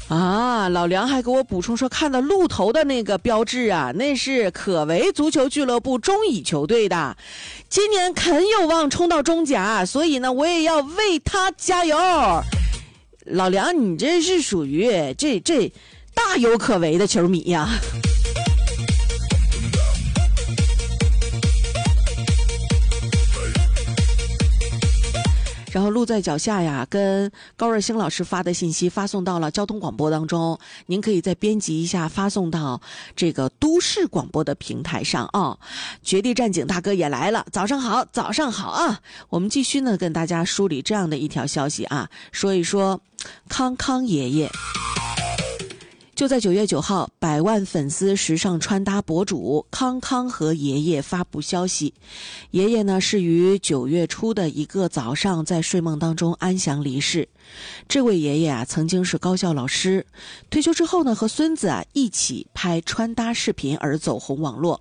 啊，老梁还给我补充说，看到鹿头的那个标志啊，那是可为足球俱乐部中乙球队的，今年肯有望冲到中甲，所以呢，我也要为他加油。老梁，你这是属于这大有可为的球迷呀。然后路在脚下呀，跟高瑞星老师发的信息发送到了交通广播当中，您可以再编辑一下发送到这个都市广播的平台上啊。绝地战警大哥也来了，早上好，早上好啊！我们继续呢跟大家梳理这样的一条消息啊，说一说康康爷爷。就在9月9号，100万粉丝时尚穿搭博主康康和爷爷发布消息，爷爷呢是于9月初的一个早上在睡梦当中安详离世。这位爷爷啊曾经是高校老师，退休之后呢和孙子啊一起拍穿搭视频而走红网络。